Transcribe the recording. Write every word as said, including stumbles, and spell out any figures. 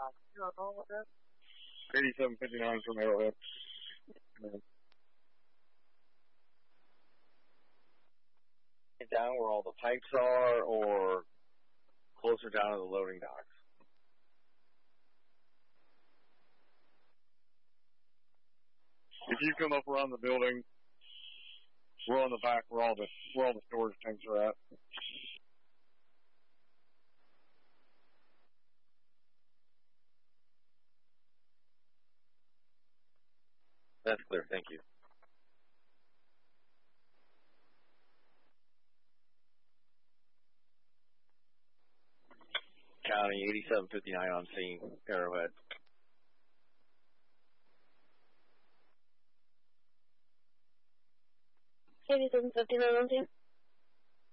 eighty-seven fifty-nine from Arrowhead. Down where all the pipes are, or closer down to the loading docks? If you come up around the building, we're on the back where all the where all the storage tanks are at. That's clear. Thank you. County eighty-seven fifty-nine on scene, Arrowhead. eighty-seven fifty-nine on scene.